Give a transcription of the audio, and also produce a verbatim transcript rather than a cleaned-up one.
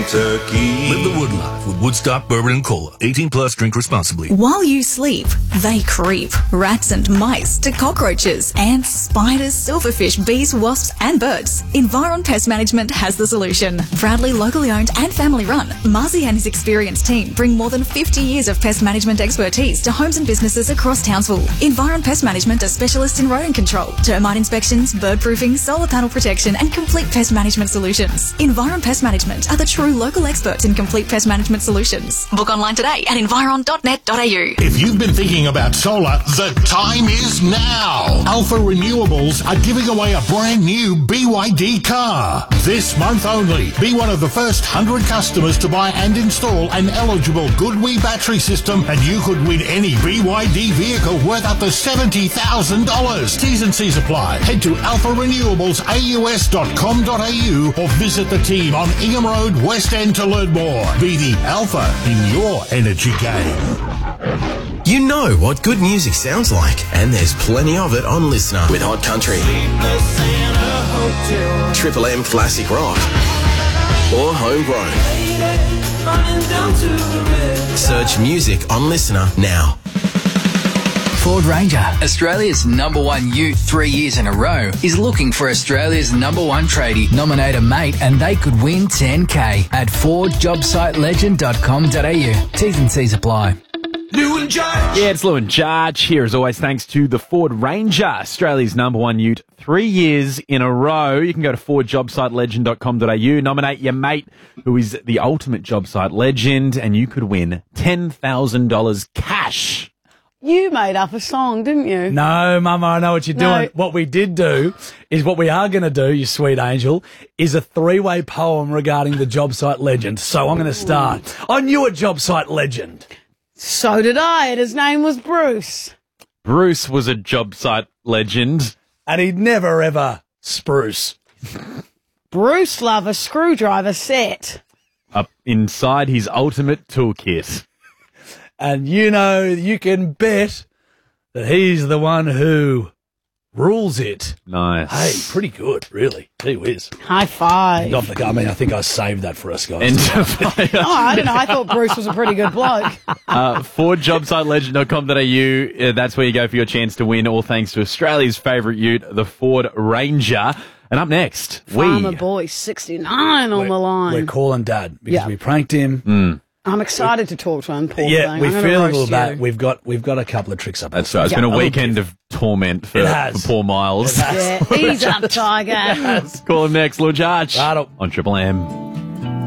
Kentucky. Live the wood life with Woodstock Bourbon and Cola. eighteen plus, drink responsibly. While you sleep, they creep. Rats and mice to cockroaches, ants, spiders, silverfish, bees, wasps and birds. Environ Pest Management has the solution. Proudly locally owned and family run, Marzi and his experienced team bring more than fifty years of pest management expertise to homes and businesses across Townsville. Environ Pest Management are specialists in rodent control, termite inspections, bird proofing, solar panel protection and complete pest management solutions. Environ Pest Management are the true local experts in complete pest management solutions. Book online today at environ dot net dot a u. If you've been thinking about solar, the time is now. Alpha Renewables are giving away a brand new B Y D car. This month only, be one of the first one hundred customers to buy and install an eligible GoodWe battery system and you could win any B Y D vehicle worth up to seventy thousand dollars. T's and C's apply. Head to alpha renewables a u s dot com dot a u or visit the team on Ingham Road, West End to learn more. Be the alpha in your energy game. You know what good music sounds like, and there's plenty of it on Listener with Hot Country, Triple M Classic Rock, or Homegrown. Search music on Listener now. Ford Ranger, Australia's number one ute three years in a row, is looking for Australia's number one tradie. Nominate a mate and they could win ten K at ford job site legend dot com dot a u. T's and C's apply. Lou and Judge. Yeah, it's Lou and Judge here as always thanks to the Ford Ranger, Australia's number one ute three years in a row. You can go to ford job site legend dot com dot a u, nominate your mate who is the ultimate job site legend, and you could win ten thousand dollars cash. You made up a song, didn't you? No, Mama, I know what you're No. doing. What we did do is what we are going to do, you sweet angel, is a three-way poem regarding the job site legend. So I'm going to start. I knew a job site legend. So did I, and his name was Bruce. Bruce was a job site legend. And he'd never, ever spruce. Bruce loved a screwdriver set. Up inside his ultimate toolkit. And you know, you can bet that he's the one who rules it. Nice. Hey, pretty good, really. Gee whiz. High five. Off the, I mean, I think I saved that for us, guys. End Oh, I don't know. I thought Bruce was a pretty good bloke. uh, ford job site legend dot com dot a u. Uh, that's where you go for your chance to win, all thanks to Australia's favourite ute, the Ford Ranger. And up next, Farmer we... Boy sixty-nine on we're, the line. We're calling Dad because Yeah. we pranked him. Mm. I'm excited to talk to him, Paul. Yeah, thing. we I'm gonna feel a roast little bad. you. We've got we've got a couple of tricks up. That's right. It's Yeah. been a A little weekend of torment for, It has. for poor Miles. Yeah, ease up, Tiger. Call him next, Lord Judge. Right up. On Triple M.